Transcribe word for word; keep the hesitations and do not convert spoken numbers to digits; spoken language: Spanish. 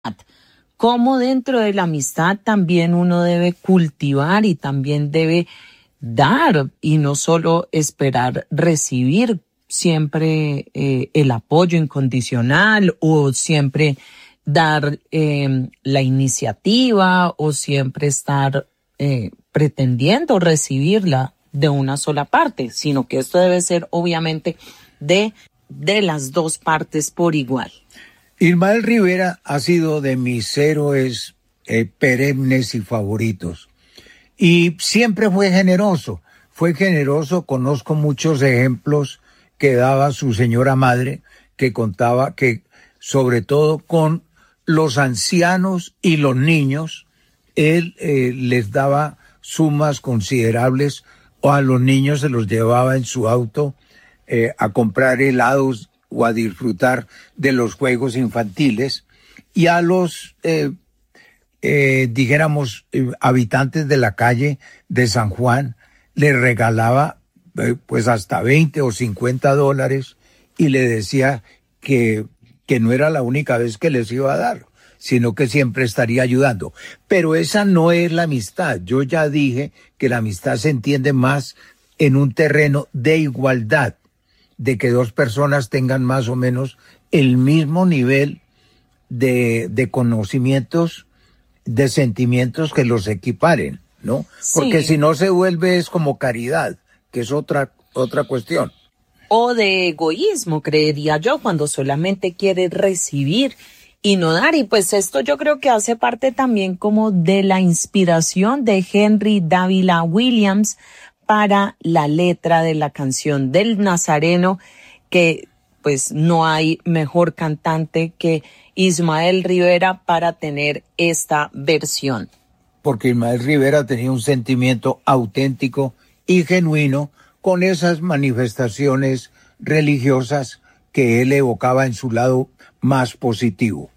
Cómo dentro de la amistad también uno debe cultivar y también debe dar y no solo esperar recibir siempre eh, el apoyo incondicional o siempre dar eh, la iniciativa o siempre estar eh, pretendiendo recibirla de una sola parte, sino que esto debe ser obviamente de, de las dos partes por igual. Ismael Rivera ha sido de mis héroes eh, perennes y favoritos. Y siempre fue generoso. Fue generoso, conozco muchos ejemplos que daba su señora madre, que contaba que, sobre todo con los ancianos y los niños, él eh, les daba sumas considerables, o a los niños se los llevaba en su auto eh, a comprar helados o a disfrutar de los juegos infantiles, y a los, eh, eh, dijéramos, eh, habitantes de la calle de San Juan, les regalaba eh, pues hasta veinte o cincuenta dólares, y le decía que, que no era la única vez que les iba a dar, sino que siempre estaría ayudando. Pero esa no es la amistad. Yo ya dije que la amistad se entiende más en un terreno de igualdad, de que dos personas tengan más o menos el mismo nivel de, de conocimientos, de sentimientos que los equiparen, ¿no? Sí. Porque si no se vuelve es como caridad, que es otra, otra cuestión. O de egoísmo, creería yo, cuando solamente quiere recibir y no dar. Y pues esto yo creo que hace parte también como de la inspiración de Henry Dávila Williams para la letra de la canción del Nazareno, que pues no hay mejor cantante que Ismael Rivera para tener esta versión. Porque Ismael Rivera tenía un sentimiento auténtico y genuino con esas manifestaciones religiosas que él evocaba en su lado más positivo.